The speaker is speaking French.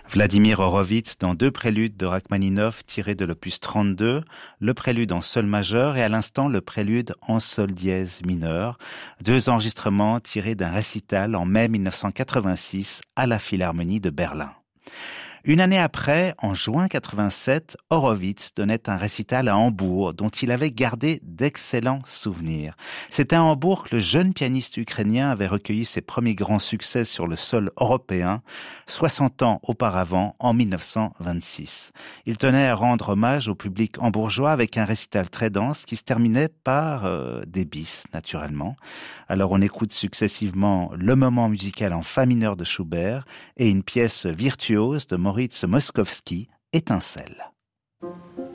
Vladimir Horowitz dans deux préludes de Rachmaninov tirés de l'opus 32, le prélude en sol majeur et à l'instant le prélude en sol dièse mineur, deux enregistrements tirés d'un récital en mai 1986 à la Philharmonie de Berlin. Une année après, en juin 87, Horowitz donnait un récital à Hambourg dont il avait gardé d'excellents souvenirs. C'était à Hambourg que le jeune pianiste ukrainien avait recueilli ses premiers grands succès sur le sol européen, 60 ans auparavant, en 1926. Il tenait à rendre hommage au public hambourgeois avec un récital très dense qui se terminait par des bis, naturellement. Alors on écoute successivement le moment musical en fa mineur de Schubert et une pièce virtuose de Moritz Moszkowski, Étincelle.